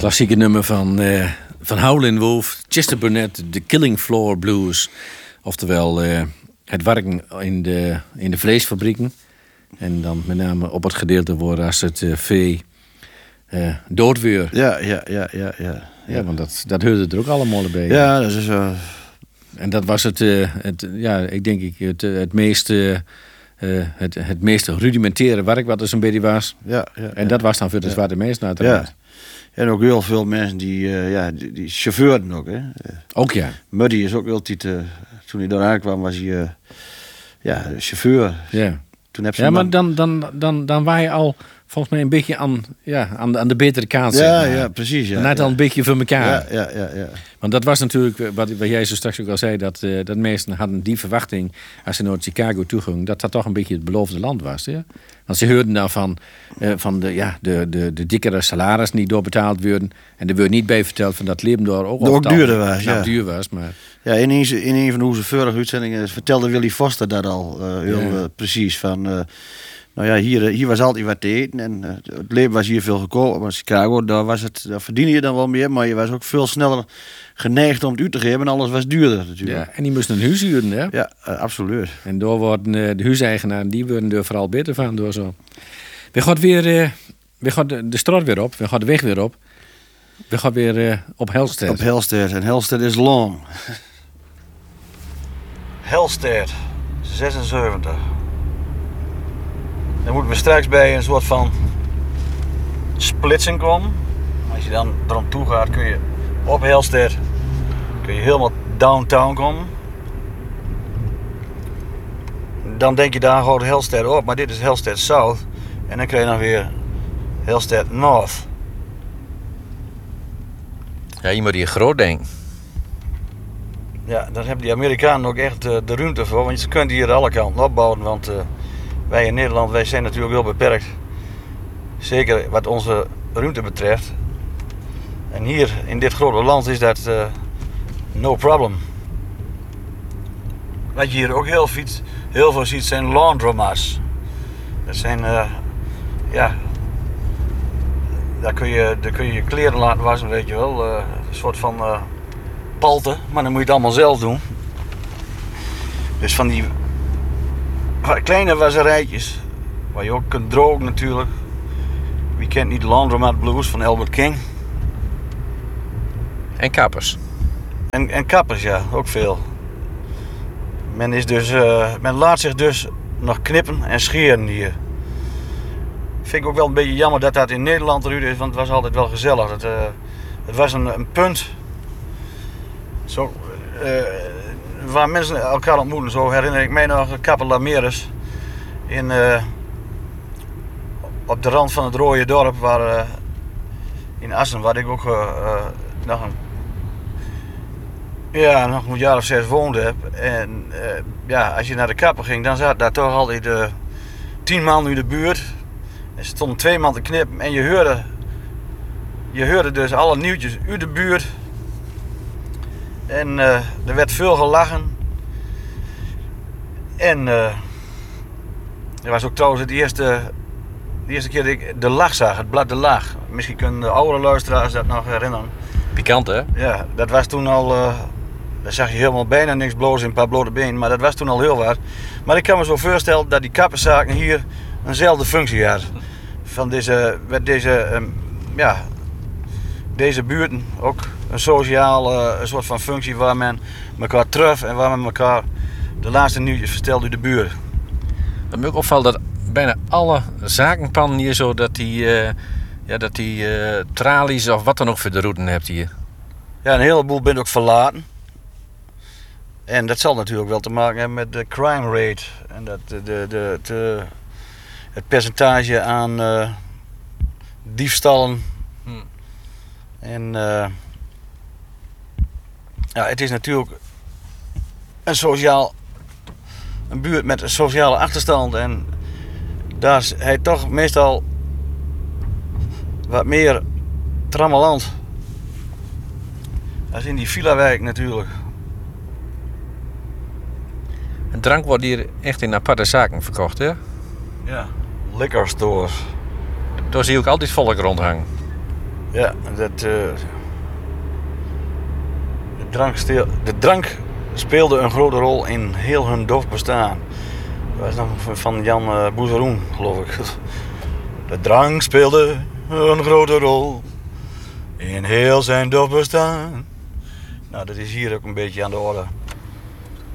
Klassieke nummer van Howlin' Wolf, Chester Burnett, The Killing Floor Blues. Oftewel het werken in de vleesfabrieken. En dan met name op het gedeelte waar als het vee doodweer. Ja, want dat hoorde er ook allemaal bij. Ja, dat is... En dat was ik denk het meest rudimentaire werk wat er zo'n beetje was. Ja. En dat was dan voor de zwarte mensen uiteraard. Ja. En ook heel veel mensen die chauffeurden ook. Hè. Ook ja. Muddy is ook altijd, toen hij daar aankwam, was hij chauffeur. Ja. Toen heb Maar dan was je al volgens mij een beetje aan de betere kant. Ja, precies. Ja, en net al een beetje voor elkaar. Ja. Want dat was natuurlijk, wat jij zo straks ook al zei, dat mensen hadden die verwachting als ze naar Chicago toe gingen, dat toch een beetje het beloofde land was. Ja? Want ze hoorden dan van de dikkere salarissen die doorbetaald werden. En er werd niet bij verteld van dat leven door ook duurder was. Ja, duur was. Maar... Ja, in een van onze vorige uitzendingen vertelde Willy Foster dat al heel precies. Van, hier was altijd wat te eten en het leven was hier veel goedkoper. Maar in Chicago, daar verdiende je dan wel meer, maar je was ook veel sneller geneigd om het uit te geven en alles was duurder natuurlijk. Ja, en die moesten een huis huren, hè? Ja, absoluut. En door worden de huiseigenaren, die worden er vooral beter van door zo. We gaan de straat weer op, we gaan de weg weer op. We gaan weer op Helstead. Op Helstead, en Helstead is long. Helstead, 76. Dan moeten we straks bij een soort van splitsing komen. Als je dan erom toe gaat, kun je op Helstead helemaal downtown komen. Dan denk je daar houdt Helstead op, maar dit is Helstead South. En dan krijg je nog weer Helstead North. Ja, je moet hier groot denken. Ja, daar hebben die Amerikanen ook echt de ruimte voor, want ze kunnen hier alle kanten opbouwen, want wij in Nederland, wij zijn natuurlijk heel beperkt. Zeker wat onze ruimte betreft. En hier in dit grote land is dat no problem. Wat je hier ook heel veel ziet zijn laundromats. Dat zijn, daar kun je kleren laten wassen, weet je wel. Een soort van palte, maar dan moet je het allemaal zelf doen. Dus van die kleine wasserijtjes, waar je ook kunt drogen natuurlijk. Wie kent niet de Laundromat Blues van Albert King? En kappers. En kappers, ja, ook veel. Men laat zich dus nog knippen en scheren hier. Vind ik ook wel een beetje jammer dat dat in Nederland eruit is, want het was altijd wel gezellig. Het was een punt zo, waar mensen elkaar ontmoeten. Zo herinner ik mij nog Kapper Lameres op de rand van het Rode Dorp, in Assen, waar ik ook nog een jaar of 6 woonde heb. En als je naar de kapper ging, dan zat daar toch altijd 10 man in de buurt. Er stonden 2 man te knippen en je hoorde dus alle nieuwtjes uit de buurt. En er werd veel gelachen. En er was ook trouwens de eerste keer dat ik De Lach zag, het blad De Lach. Misschien kunnen de oudere luisteraars dat nog herinneren. Pikant, hè? Ja, dat was toen al... daar zag je helemaal bijna niks bloos in een paar blote benen, maar dat was toen al heel wat. Maar ik kan me zo voorstellen dat die kapperszaken hier eenzelfde functie hadden. Van deze buurten ook een sociale een soort van functie waar men elkaar treft en waar men elkaar de laatste nieuwtjes vertelt uit de buurt. Wat me ook opvalt dat bijna alle zakenpannen hier zo dat die tralies of wat dan ook voor de routen hebt hier. Ja, een heleboel bent ook verlaten. En dat zal natuurlijk wel te maken hebben met de crime rate. En dat het percentage aan diefstallen. En het is natuurlijk een buurt met een sociale achterstand. En daar is hij toch meestal wat meer trammeland. Dat is in die villa-wijk natuurlijk. En drank wordt hier echt in aparte zaken verkocht, hè? Ja, liquor stores. Daar zie je ook altijd volk rondhangen. Ja, de drank speelde een grote rol in heel hun dof bestaan. Dat was nog van Jan Boezeroen, geloof ik. De drank speelde een grote rol in heel zijn dof bestaan. Nou, dat is hier ook een beetje aan de orde.